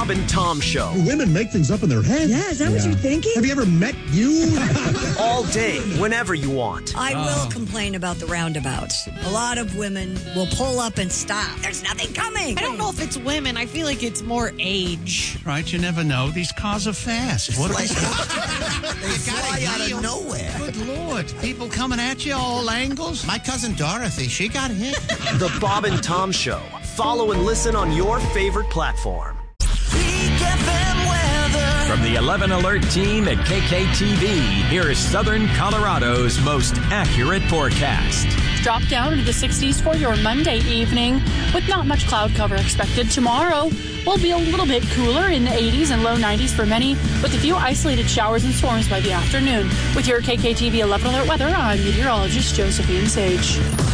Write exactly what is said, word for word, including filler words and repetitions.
Bob and Tom Show. Women make things up in their head. Yeah, is that yeah. what you're thinking? Have you ever met you? All day, whenever you want. I oh. will complain about the roundabouts. A lot of women will pull up and stop. There's nothing coming. I don't know if it's women. I feel like it's more age. Right, you never know. These cars are fast. What are they? They fly out of nowhere. Good Lord. People coming at you all angles. My cousin Dorothy, she got hit. The Bob and Tom Show. Follow and listen on your favorite platform. From the eleven Alert team at K K T V, here is Southern Colorado's most accurate forecast. Drop down into the sixties for your Monday evening with not much cloud cover expected. Tomorrow will be a little bit cooler in the eighties and low nineties for many, with a few isolated showers and storms by the afternoon. With your K K T V eleven Alert weather, I'm meteorologist Josephine Sage.